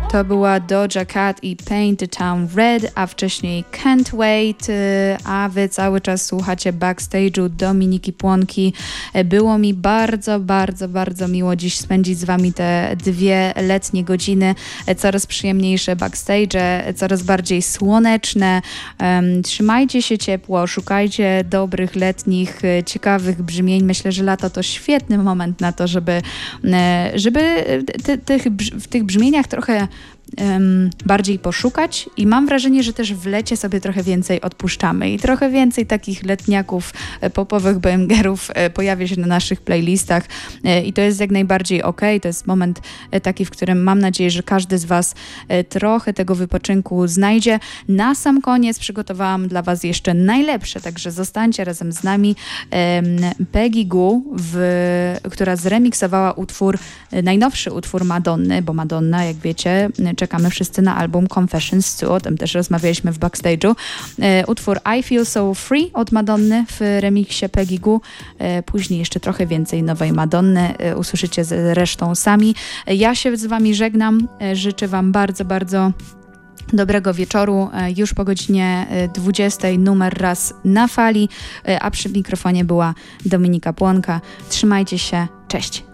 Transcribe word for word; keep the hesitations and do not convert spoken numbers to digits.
To była Doja Cat i Paint the Town Red, a wcześniej Can't Wait, a wy cały czas słuchacie Backstage'u Dominiki Płonki. Było mi bardzo, bardzo, bardzo miło dziś spędzić z wami te dwie letnie godziny. Coraz przyjemniejsze backstage, coraz bardziej słoneczne. Um, trzymajcie się ciepło, szukajcie dobrych, letnich, ciekawych brzmień. Myślę, że lato to świetny moment na to, żeby, żeby ty, tych, w tych brzmieniach trochę Um, bardziej poszukać i mam wrażenie, że też w lecie sobie trochę więcej odpuszczamy i trochę więcej takich letniaków, popowych bangerów pojawia się na naszych playlistach i to jest jak najbardziej okej. To jest moment taki, w którym mam nadzieję, że każdy z was trochę tego wypoczynku znajdzie. Na sam koniec przygotowałam dla was jeszcze najlepsze, także zostańcie razem z nami. Peggy Gou, w, która zremiksowała utwór, najnowszy utwór Madonny, bo Madonna, jak wiecie, czekamy wszyscy na album Confessions two, o tym też rozmawialiśmy w Backstage'u. E, utwór I Feel So Free od Madonny w remiksie Peggy Gou. E, później jeszcze trochę więcej nowej Madonny. E, usłyszycie z resztą sami. E, ja się z wami żegnam. E, życzę wam bardzo, bardzo dobrego wieczoru. E, już po godzinie dwudziestej numer raz na fali, e, a przy mikrofonie była Dominika Płonka. Trzymajcie się. Cześć.